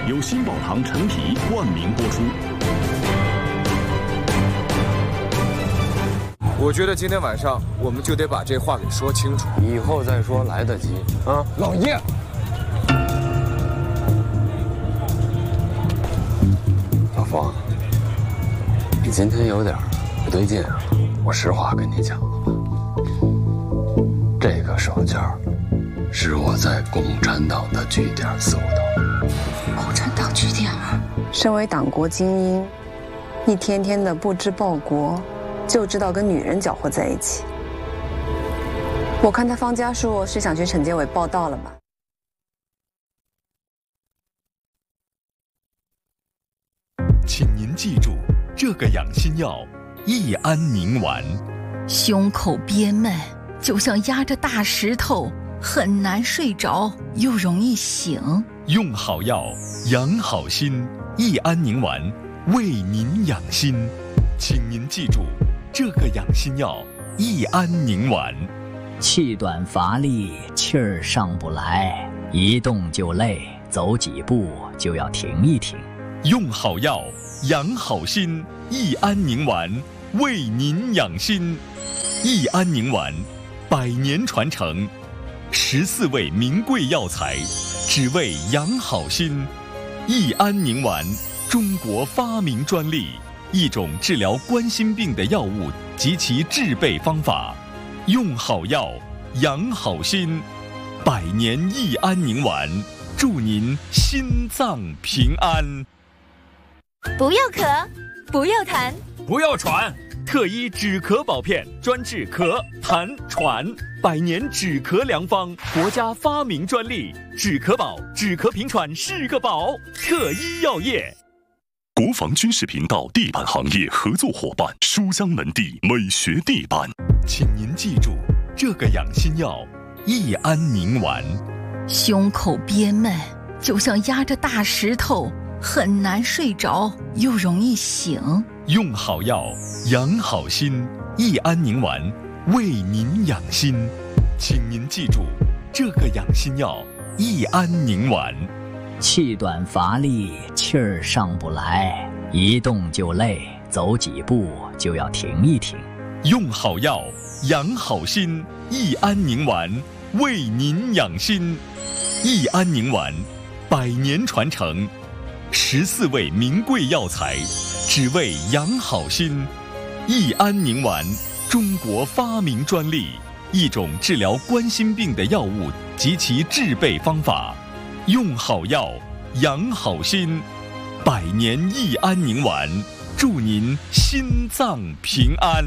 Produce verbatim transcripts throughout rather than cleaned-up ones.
由新宝堂陈皮冠名播出。 我觉得今天晚上我们就得把这话给说清楚， 以后再说来得及啊， 老爷。 老冯，你今天有点不对劲啊！我实话跟你讲了吧，这个手绢是我在共产党的据点搜的。 共产党据点？ 身为党国精英，一天天的不知报国，就知道跟女人搅和在一起。我看他方家硕是想去惩戒委报道了吧？ 请您记住这个养心药益安宁丸。 胸口憋闷，就像压着大石头，很难睡着，又容易醒。 用好药养好心，益安宁丸为您养心。请您记住这个养心药益安宁丸。 气短乏力，气儿上不来，一动就累，走几步就要停一停。 用好药养好心，益安宁丸为您养心。益安宁丸百年传承，十四味名贵药材，只为养好心。益安宁丸中国发明专利，一种治疗冠心病的药物及其制备方法。用好药养好心，百年益安宁丸，祝您心脏平安。 不要咳，不要痰， 不要喘，特医止咳宝片专治咳、痰、喘，百年止咳良方，国家发明专利，止咳宝，止咳平喘是个宝。特医药业。 国防军事频道地板行业合作伙伴书香门第美学地板。 请您记住这个养心药益安宁丸。 胸口憋闷，就像压着大石头，很难睡着，又容易醒。 用好药养好心，益安宁丸为您养心。请您记住这个养心药益安宁丸。 气短乏力，气儿上不来，一动就累，走几步就要停一停。 用好药养好心，益安宁丸为您养心。益安宁丸百年传承，十四味名贵药材，只为养好心。益安宁丸中国发明专利，一种治疗冠心病的药物及其制备方法。用好药养好心，百年益安宁丸，祝您心脏平安。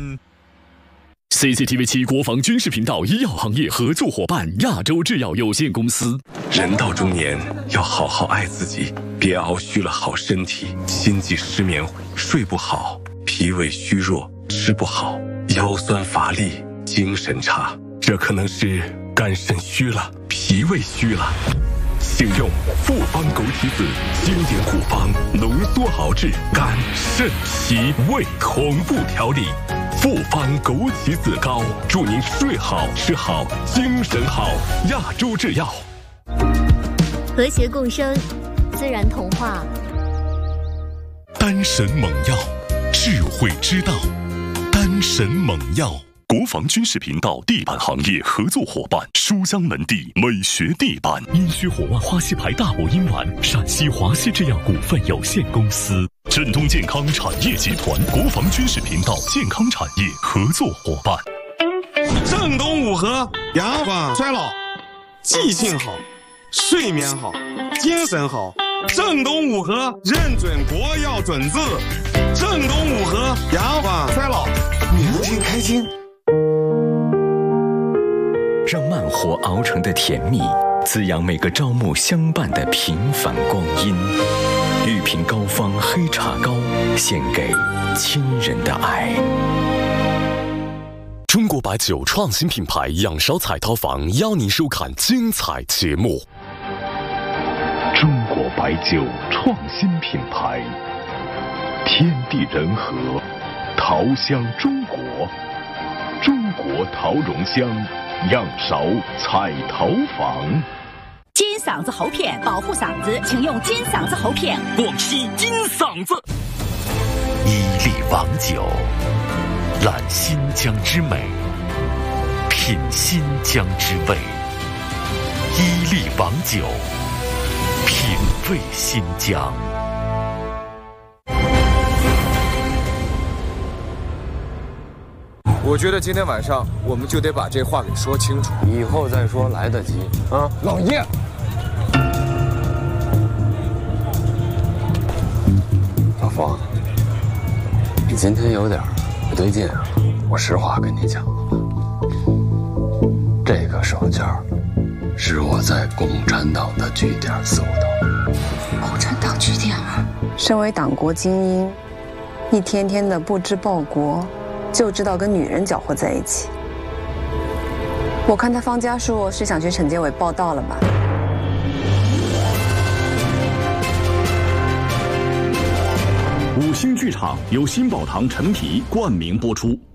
C C T V 七国防军事频道医药行业合作伙伴亚洲制药有限公司。 人到中年要好好爱自己，别熬虚了好身体，心悸失眠，睡不好，脾胃虚弱，吃不好，腰酸乏力，精神差，这可能是肝肾虚了，脾胃虚了。请用复方枸杞子经典护方浓缩熬制肝肾脾胃同步调理。复方枸杞子膏，祝您睡好吃好精神好。亚洲制药。 和谐共生，自然童话。 丹神猛药，智慧之道。丹神猛药。国防军事频道地板行业合作伙伴书香门第美学地板。阴虚火旺花溪牌大补阴丸，陕西华西制药股份有限公司。振东健康产业集团国防军事频道健康产业合作伙伴。 正东五合阳光衰老，记性好，睡眠好，精神好。正东五合认准国药准字。正东五合阳光衰老，年轻开心。 让慢火熬成的甜蜜滋养每个朝暮相伴的平凡光阴。玉品膏方黑茶膏，献给亲人的爱。 中国白酒创新品牌仰韶彩陶坊邀您收看精彩节目。 中国白酒创新品牌，天地人和，陶香中国，中国陶容香，仰韶彩陶坊。 金嗓子喉片，保护嗓子，请用金嗓子喉片。 广西金嗓子。 伊利王酒，揽新疆之美，品新疆之味。伊利王酒，品味新疆。 我觉得今天晚上我们就得把这话给说清楚。 以后再说来得及啊，老爷。老冯，你今天有点不对劲啊！我实话跟你讲，这个手绢是我在共产党的据点搜的。 共产党据点啊！身为党国精英，一天天的不知报国。就知道跟女人搅和在一起。我看他方家树是想去惩戒委报道了吧？ 五星剧场由新宝堂陈皮冠名播出。